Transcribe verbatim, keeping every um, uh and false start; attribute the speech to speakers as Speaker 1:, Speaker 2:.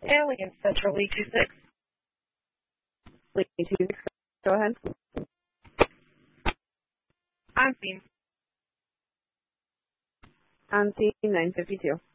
Speaker 1: Alien Central Lee two six.
Speaker 2: Lee two six, go ahead.
Speaker 1: On scene.
Speaker 2: On scene nine fifty-two.